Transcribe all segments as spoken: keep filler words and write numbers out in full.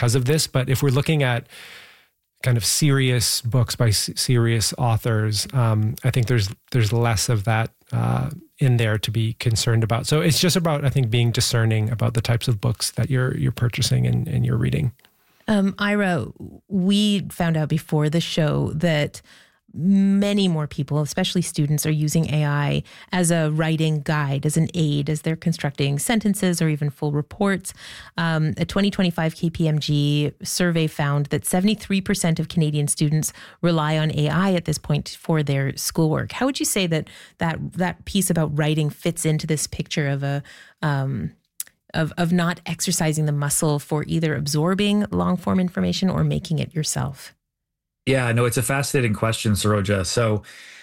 because of this. But if we're looking at kind of serious books by s- serious authors, um, I think there's there's less of that uh, in there to be concerned about. So it's just about, I think, being discerning about the types of books that you're you're purchasing and, and you're reading. Um, Ira, we found out before the show that many more people, especially students, are using A I as a writing guide, as an aid, as they're constructing sentences or even full reports. Um, a twenty twenty-five K P M G survey found that seventy-three percent of Canadian students rely on A I at this point for their schoolwork. How would you say that that, that piece about writing fits into this picture of a um, of of not exercising the muscle for either absorbing long-form information or making it yourself? Yeah, no, it's a fascinating question, Saroja. So,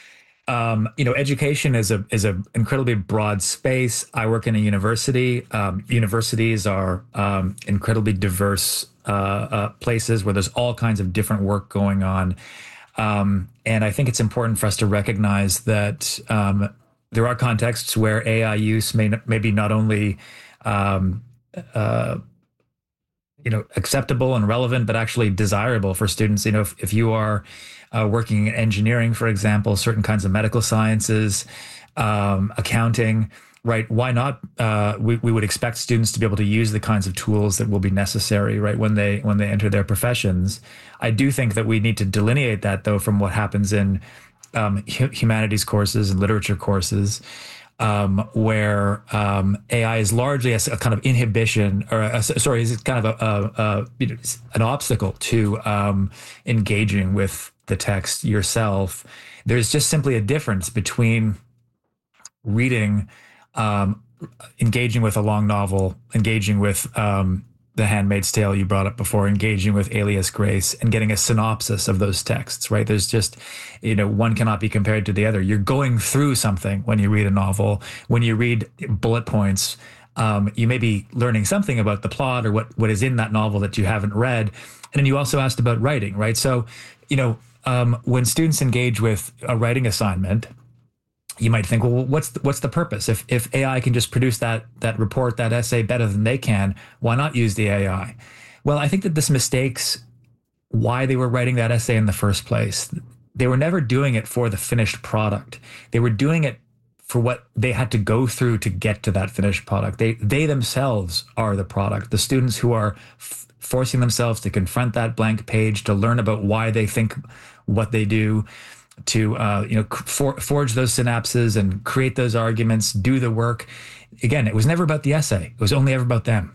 um, you know, education is a is an incredibly broad space. I work in a university. Um, universities are um, incredibly diverse uh, uh, places where there's all kinds of different work going on. Um, and I think it's important for us to recognize that um, there are contexts where A I use may maybe not only um, uh, you know, acceptable and relevant, but actually desirable for students. You know, if, if you are uh, working in engineering, for example, certain kinds of medical sciences, um, accounting, right? Why not? Uh, we, we would expect students to be able to use the kinds of tools that will be necessary, right, when they when they enter their professions. I do think that we need to delineate that, though, from what happens in um, humanities courses and literature courses. Um, where um, A I is largely a, a kind of inhibition, or a, sorry, is kind of a, a, a you know, an obstacle to um, engaging with the text yourself. There's just simply a difference between reading, um, engaging with a long novel, engaging with um, The Handmaid's Tale you brought up before, engaging with Alias Grace, and getting a synopsis of those texts, right? There's just, you know, one cannot be compared to the other. You're going through something when you read a novel. When you read bullet points, um, you may be learning something about the plot or what, what is in that novel that you haven't read. And then you also asked about writing, right? So, you know, um, when students engage with a writing assignment, you might think, well, what's the, what's the purpose? If if A I can just produce that that report, that essay better than they can, why not use the A I? Well, I think that this mistakes why they were writing that essay in the first place. They were never doing it for the finished product. They were doing it for what they had to go through to get to that finished product. They they themselves are the product. The students who are f- forcing themselves to confront that blank page, to learn about why they think what they do, to uh, you know for, forge those synapses and create those arguments, do the work. Again, it was never about the essay. It was only ever about them.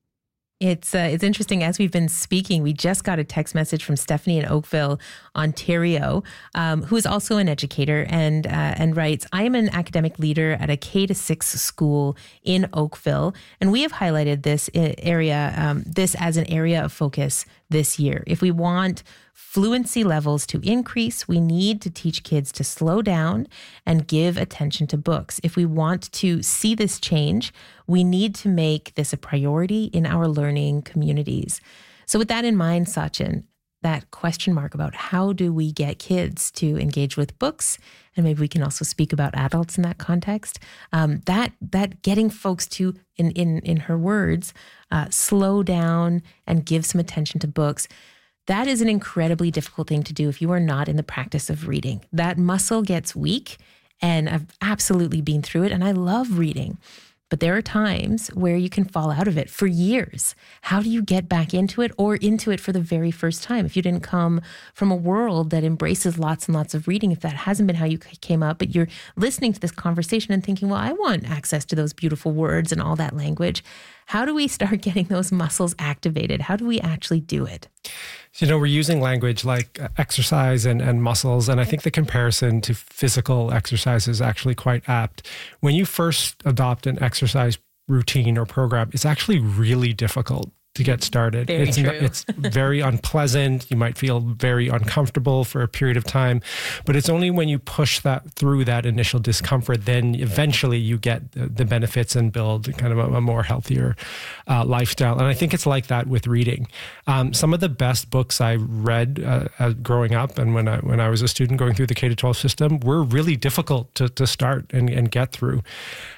It's uh, it's interesting. As we've been speaking, we just got a text message from Stephanie in Oakville, Ontario, um, who is also an educator and uh, and writes, "I am an academic leader at a K to six school in Oakville, and we have highlighted this area, um, this as an area of focus this year. If we want fluency levels to increase, we need to teach kids to slow down and give attention to books. If we want to see this change, we need to make this a priority in our learning communities." So with that in mind, Sachin, that question mark about how do we get kids to engage with books, and maybe we can also speak about adults in that context, um, that that getting folks to, in in, in her words, uh, slow down and give some attention to books, that is an incredibly difficult thing to do if you are not in the practice of reading. That muscle gets weak, and I've absolutely been through it, and I love reading. But there are times where you can fall out of it for years. How do you get back into it, or into it for the very first time? If you didn't come from a world that embraces lots and lots of reading, if that hasn't been how you came up, but you're listening to this conversation and thinking, well, I want access to those beautiful words and all that language. How do we start getting those muscles activated? How do we actually do it? You know, we're using language like exercise and, and muscles, and I think the comparison to physical exercise is actually quite apt. When you first adopt an exercise routine or program, it's actually really difficult to get started. Very it's true. Not, it's very unpleasant. You might feel very uncomfortable for a period of time, but it's only when you push that through that initial discomfort, then eventually you get the, the benefits and build kind of a, a more healthier uh, lifestyle. And I think it's like that with reading. Um, some of the best books I read uh, uh, growing up and when I when I was a student going through the K to twelve system were really difficult to, to start and, and get through.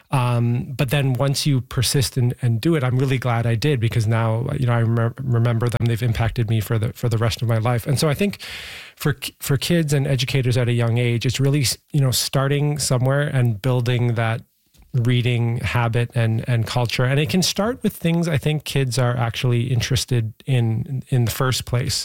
Um, but then once you persist and, and do it, I'm really glad I did, because now, you know, I rem- remember them. They've impacted me for the for the rest of my life. And so I think for for kids and educators at a young age, it's really, you know, starting somewhere and building that reading habit and and culture. And it can start with things I think kids are actually interested in in the first place.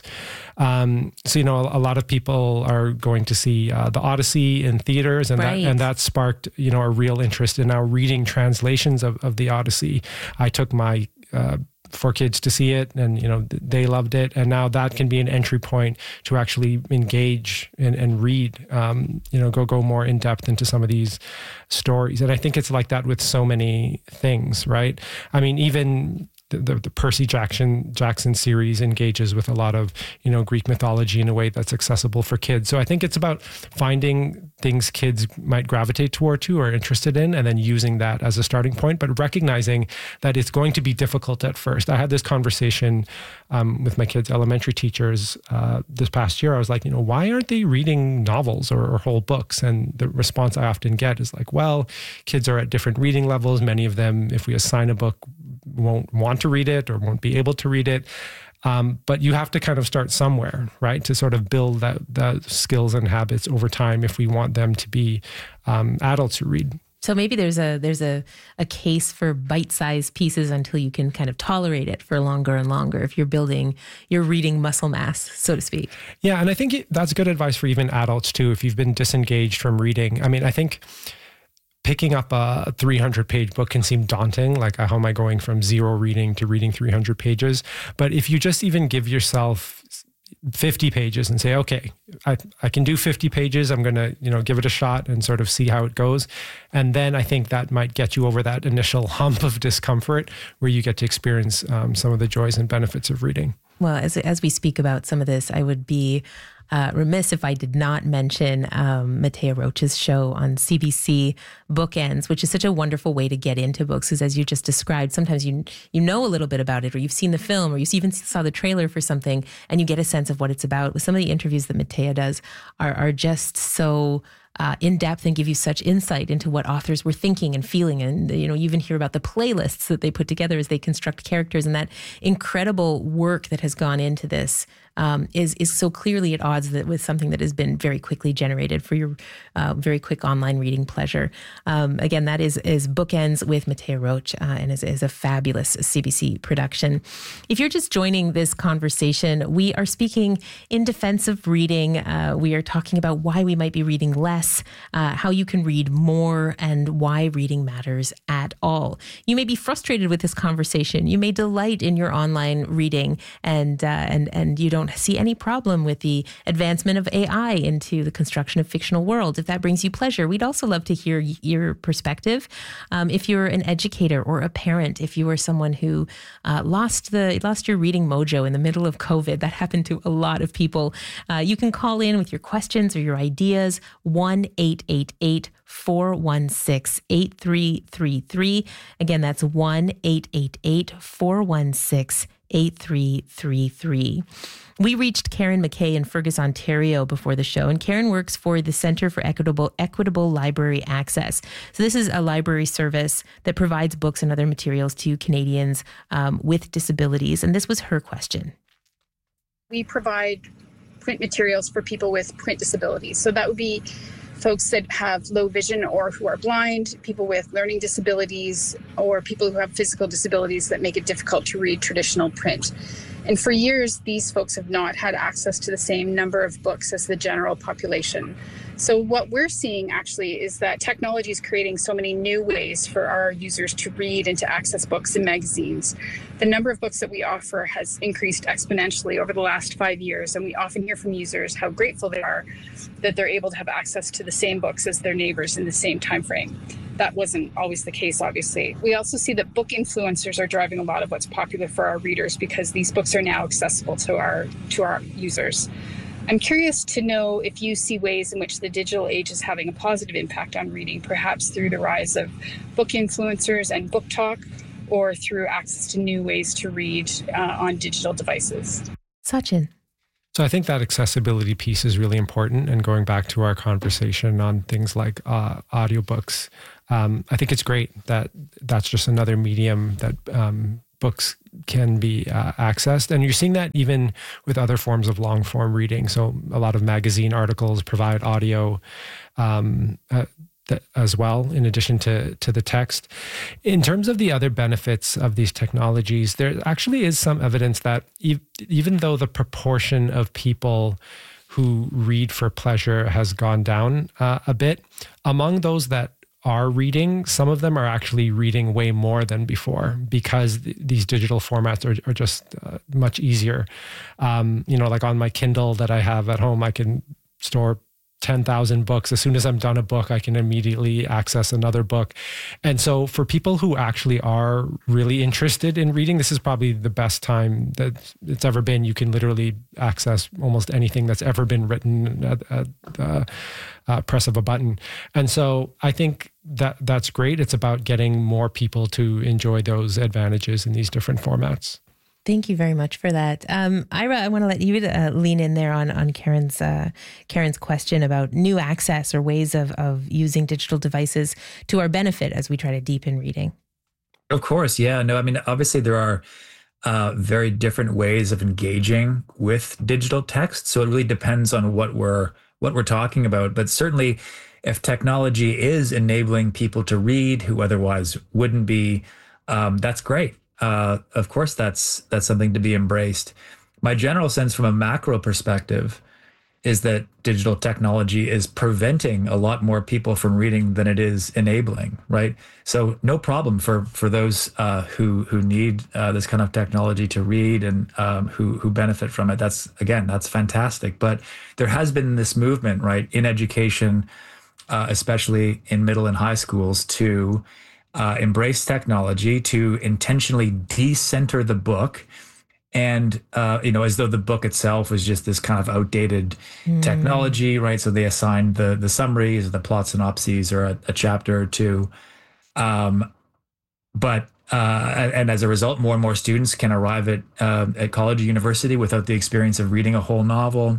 Um, so, you know, a, a lot of people are going to see uh, the Odyssey in theaters, and right. that and that sparked, you know, a real interest in now reading translations of, of the Odyssey. I took my uh, for kids to see it, and, you know, they loved it. And now that can be an entry point to actually engage and, and read, um, you know, go, go more in depth into some of these stories. And I think it's like that with so many things, right? I mean, even the, the, the Percy Jackson Jackson series engages with a lot of, you know, Greek mythology in a way that's accessible for kids. So I think it's about finding things kids might gravitate toward too, or interested in, and then using that as a starting point, but recognizing that it's going to be difficult at first. I had this conversation um, with my kids' elementary teachers uh, this past year. I was like, you know, why aren't they reading novels or, or whole books? And the response I often get is like, well, kids are at different reading levels. Many of them, if we assign a book, won't want to read it or won't be able to read it. Um, but you have to kind of start somewhere, right? To sort of build that, that skills and habits over time if we want them to be um, adults who read. So maybe there's a there's a, a case for bite-sized pieces until you can kind of tolerate it for longer and longer if you're building your reading muscle mass, so to speak. Yeah, and I think it, that's good advice for even adults too, if you've been disengaged from reading. I mean, I think picking up a three hundred page book can seem daunting. Like, how am I going from zero reading to reading three hundred pages? But if you just even give yourself fifty pages and say, okay, I, I can do fifty pages. I'm going to, you know, give it a shot and sort of see how it goes. And then I think that might get you over that initial hump of discomfort where you get to experience um, some of the joys and benefits of reading. Well, as as we speak about some of this, I would be uh, remiss if I did not mention um, Matea Roach's show on C B C, Bookends, which is such a wonderful way to get into books. Because as you just described, sometimes you you know a little bit about it, or you've seen the film, or you even saw the trailer for something, and you get a sense of what it's about. With some of the interviews that Matea does are are just so Uh, in depth and give you such insight into what authors were thinking and feeling. And, you know, you even hear about the playlists that they put together as they construct characters, and that incredible work that has gone into this um, is is so clearly at odds that with something that has been very quickly generated for your uh, very quick online reading pleasure. Um, again, that is is Bookends with Matea Roach, uh, and is, is a fabulous C B C production. If you're just joining this conversation, we are speaking in defense of reading. Uh, we are talking about why we might be reading less, Uh, how you can read more, and why reading matters at all. You may be frustrated with this conversation. You may delight in your online reading, and uh, and and you don't see any problem with the advancement of A I into the construction of fictional worlds. If that brings you pleasure, we'd also love to hear your perspective. Um, if you're an educator or a parent, if you are someone who uh, lost the lost your reading mojo in the middle of COVID, that happened to a lot of people. Uh, you can call in with your questions or your ideas. one eight eight eight, four one six, eight three three three. Again, that's one eight eight eight, four one six, eight three three three. We reached Karen McKay in Fergus, Ontario before the show, and Karen works for the Centre for Equitable Equitable Library Access. So this is a library service that provides books and other materials to Canadians um, with disabilities, and this was her question. We provide print materials for people with print disabilities. So that would be folks that have low vision or who are blind, people with learning disabilities, or people who have physical disabilities that make it difficult to read traditional print. And for years, these folks have not had access to the same number of books as the general population. So what we're seeing actually is that technology is creating so many new ways for our users to read and to access books and magazines. The number of books that we offer has increased exponentially over the last five years, and we often hear from users how grateful they are that they're able to have access to the same books as their neighbors in the same time frame. That wasn't always the case, obviously. We also see that book influencers are driving a lot of what's popular for our readers because these books are now accessible to our to our users. I'm curious to know if you see ways in which the digital age is having a positive impact on reading, perhaps through the rise of book influencers and book talk, or through access to new ways to read uh, on digital devices. Sachin. So I think that accessibility piece is really important. And going back to our conversation on things like uh, audiobooks, um, I think it's great that that's just another medium that um, books can be uh, accessed. And you're seeing that even with other forms of long form reading. So a lot of magazine articles provide audio um, uh, th- as well, in addition to, to the text. In terms of the other benefits of these technologies, there actually is some evidence that e- even though the proportion of people who read for pleasure has gone down uh, a bit, among those that are reading, some of them are actually reading way more than before because th- these digital formats are, are just uh, much easier. Um, you know, like on my Kindle that I have at home, I can store ten thousand books. As soon as I'm done a book, I can immediately access another book. And so for people who actually are really interested in reading, this is probably the best time that it's ever been. You can literally access almost anything that's ever been written at, at the uh, press of a button. And so I think that that's great. It's about getting more people to enjoy those advantages in these different formats. Thank you very much for that. Um, Ira, I want to let you uh, lean in there on on Karen's uh, Karen's question about new access or ways of of using digital devices to our benefit as we try to deepen reading. Of course, yeah. No, I mean, obviously there are uh, very different ways of engaging with digital text, so it really depends on what we're what we're talking about. But certainly, if technology is enabling people to read who otherwise wouldn't be, um, that's great. Uh, of course, that's that's something to be embraced. My general sense from a macro perspective is that digital technology is preventing a lot more people from reading than it is enabling, right? So no problem for for those uh, who who need uh, this kind of technology to read and um, who who benefit from it. That's, again, that's fantastic. But there has been this movement, right, in education, uh, especially in middle and high schools, to Uh, embrace technology, to intentionally decenter the book, and uh, you know, as though the book itself was just this kind of outdated mm. technology, right? So they assigned the the summaries, or the plot synopses, or a, a chapter or two. Um, but uh, and, and as a result, more and more students can arrive at uh, at college or university without the experience of reading a whole novel.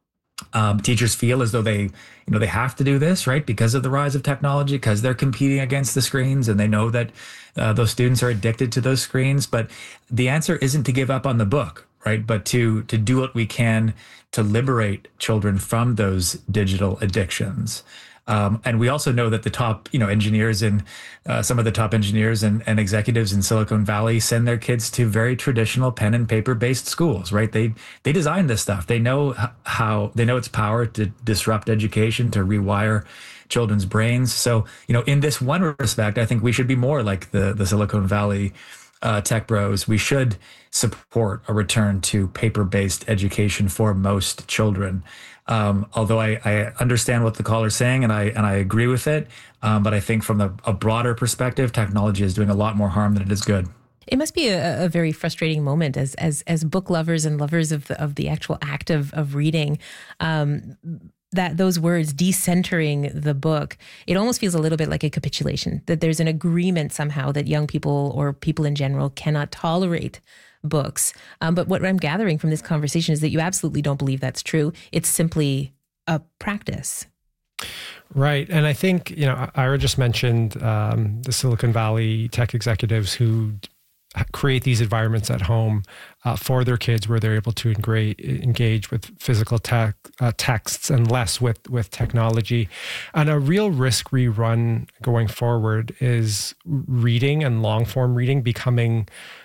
Um, teachers feel as though they, you know, they have to do this, right, because of the rise of technology, because they're competing against the screens, and they know that uh, those students are addicted to those screens. But the answer isn't to give up on the book, right, but to to do what we can to liberate children from those digital addictions. Um, and we also know that the top, you know, engineers and uh, some of the top engineers and, and executives in Silicon Valley send their kids to very traditional pen and paper based schools, right? They they design this stuff. They know how they know its power to disrupt education, to rewire children's brains. So, you know, in this one respect, I think we should be more like the the Silicon Valley uh, tech bros. We should support a return to paper based education for most children. Um, although I, I understand what the caller's saying, and I and I agree with it, um, but I think from the, a broader perspective, technology is doing a lot more harm than it is good. It must be a, a very frustrating moment as as as book lovers and lovers of the of the actual act of of reading. Um, that those words, decentering the book, it almost feels a little bit like a capitulation, that there's an agreement somehow that young people or people in general cannot tolerate books. Um, but what I'm gathering from this conversation is that you absolutely don't believe that's true. It's simply a practice. Right. And I think, you know, Ira just mentioned um, the Silicon Valley tech executives who create these environments at home uh, for their kids where they're able to engra- engage with physical tech, uh, texts and less with, with technology. And a real risk we run going forward is reading and long form reading becoming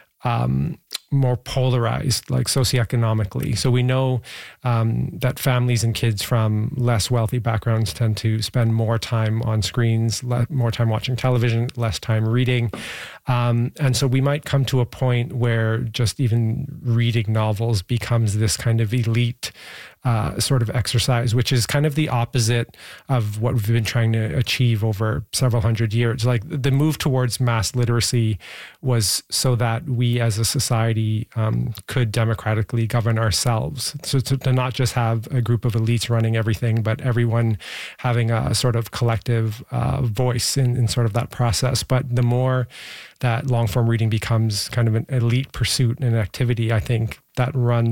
Um, more polarized, like socioeconomically. So we know um, that families and kids from less wealthy backgrounds tend to spend more time on screens, le- more time watching television, less time reading. Um, and so we might come to a point where just even reading novels becomes this kind of elite Uh, sort of exercise, which is kind of the opposite of what we've been trying to achieve over several hundred years. Like the move towards mass literacy was so that we as a society um, could democratically govern ourselves. So to, to not just have a group of elites running everything, but everyone having a sort of collective uh, voice in, in sort of that process. But the more that long form reading becomes kind of an elite pursuit and activity, I think that runs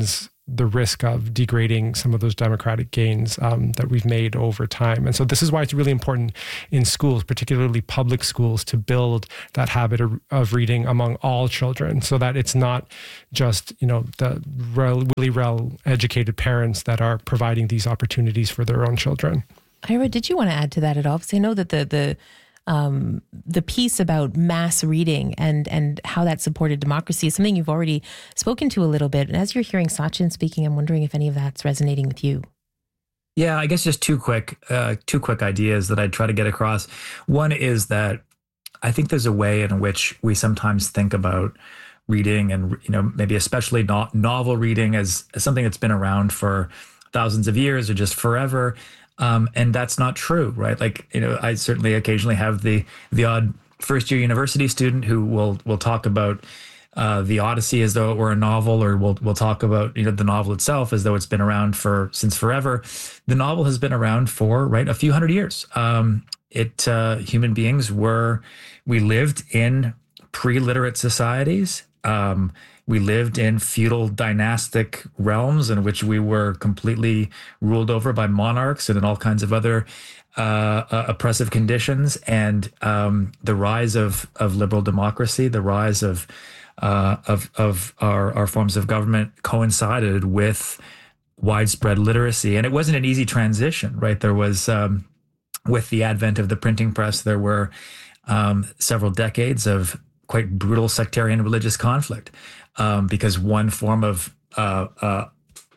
the risk of degrading some of those democratic gains um, that we've made over time. And so this is why it's really important in schools, particularly public schools, to build that habit of, of reading among all children, so that it's not just, you know, the really well educated parents that are providing these opportunities for their own children. Ira, did you want to add to that at all? Because I know that the the Um, the piece about mass reading and and how that supported democracy is something you've already spoken to a little bit. And as you're hearing Sachin speaking, I'm wondering if any of that's resonating with you. Yeah, I guess just two quick uh, two quick ideas that I'd try to get across. One is that I think there's a way in which we sometimes think about reading, and you know, maybe especially not novel reading, as, as something that's been around for thousands of years or just forever. Um, and that's not true, right? Like, you know, I certainly occasionally have the the odd first year university student who will will talk about uh, the Odyssey as though it were a novel, or we'll we'll talk about, you know, the novel itself as though it's been around for since forever. The novel has been around for right a few hundred years. Um, it uh, human beings were we lived in pre-literate societies. Um, We lived in feudal dynastic realms in which we were completely ruled over by monarchs and in all kinds of other uh, uh, oppressive conditions. And um, the rise of of liberal democracy, the rise of uh, of of our, our forms of government coincided with widespread literacy. And it wasn't an easy transition, right? There was, um, with the advent of the printing press, there were um, several decades of quite brutal sectarian religious conflict. Um, because one form of uh, uh,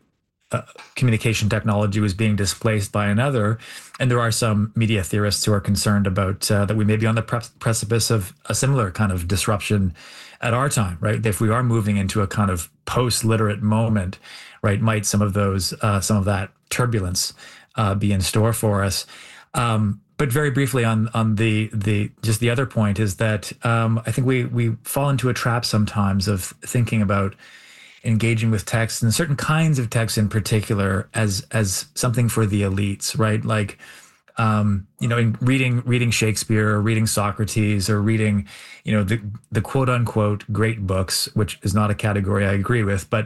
uh, communication technology was being displaced by another. And there are some media theorists who are concerned about uh, that we may be on the pre- precipice of a similar kind of disruption at our time, right? If we are moving into a kind of post-literate moment, right, might some of those, uh, some of that turbulence uh, be in store for us. Um, But very briefly on on the the just the other point is that um, I think we we fall into a trap sometimes of thinking about engaging with text, and certain kinds of text in particular, as as something for the elites, right? Like um, you know, in reading reading Shakespeare or reading Socrates or reading, you know, the the quote unquote great books, which is not a category I agree with, but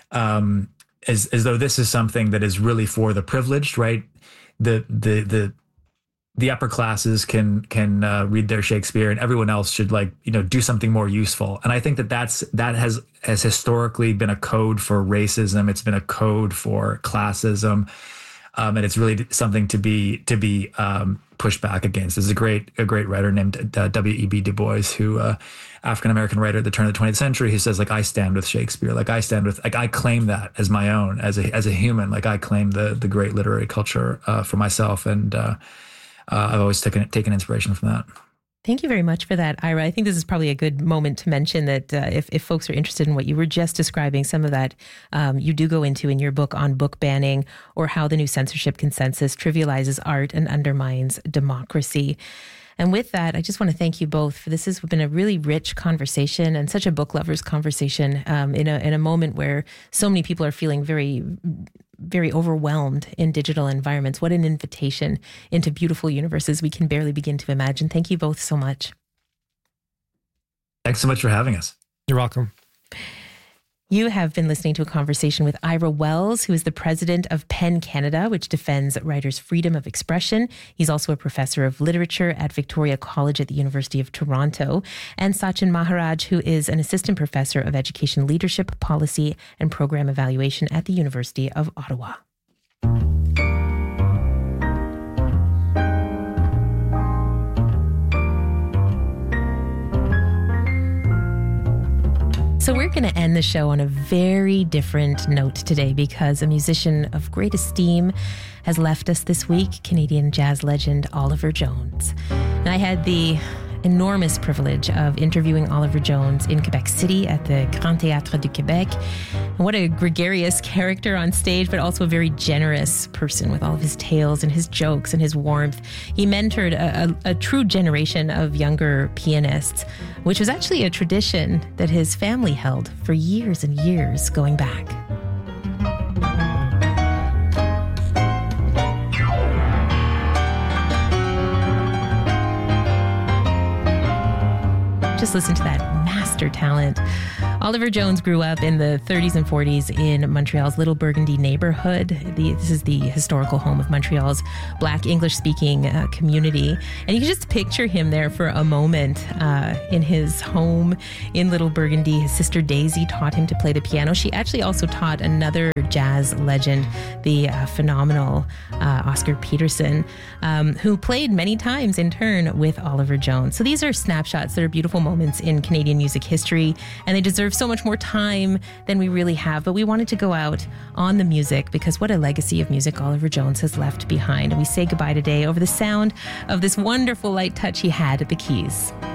um, as as though this is something that is really for the privileged, right? The the the the upper classes can can uh, read their Shakespeare, and everyone else should, like, you know, do something more useful. And I think that that's that has has historically been a code for racism. It's been a code for classism, um, and it's really something to be to be um, pushed back against. There's a great a great writer named uh, W E B Du Bois, who uh, African American writer at the turn of the twentieth century, who says, like, I stand with Shakespeare. Like, I stand with like I claim that as my own, as a as a human. Like, I claim the the great literary culture uh, for myself, and uh, Uh, I've always taken taken inspiration from that. Thank you very much for that, Ira. I think this is probably a good moment to mention that uh, if, if folks are interested in what you were just describing, some of that um, you do go into in your book on book banning, or how the new censorship consensus trivializes art and undermines democracy. And with that, I just want to thank you both for this. Has been a really rich conversation, and such a book lovers conversation um, in a in a moment where so many people are feeling very, very overwhelmed in digital environments. What an invitation into beautiful universes we can barely begin to imagine. Thank you both so much. Thanks so much for having us. You're welcome. You have been listening to a conversation with Ira Wells, who is the president of PEN Canada, which defends writers' freedom of expression. He's also a professor of literature at Victoria College at the University of Toronto. And Sachin Maharaj, who is an assistant professor of education leadership, policy, and program evaluation at the University of Ottawa. So we're going to end the show on a very different note today, because a musician of great esteem has left us this week, Canadian jazz legend Oliver Jones. And I had the enormous privilege of interviewing Oliver Jones in Quebec City at the Grand Théâtre du Québec. And what a gregarious character on stage, but also a very generous person with all of his tales and his jokes and his warmth. He mentored a, a, a true generation of younger pianists, which was actually a tradition that his family held for years and years going back. Just listen to that master talent. Oliver Jones grew up in the thirties and forties in Montreal's Little Burgundy neighborhood. The, this is the historical home of Montreal's Black English-speaking uh, community. And you can just picture him there for a moment uh, in his home in Little Burgundy. His sister Daisy taught him to play the piano. She actually also taught another jazz legend, the uh, phenomenal uh, Oscar Peterson, um, who played many times in turn with Oliver Jones. So these are snapshots that are beautiful moments in Canadian music history, and they deserve so much more time than we really have. But we wanted to go out on the music because what a legacy of music Oliver Jones has left behind. And we say goodbye today over the sound of this wonderful light touch he had at the keys.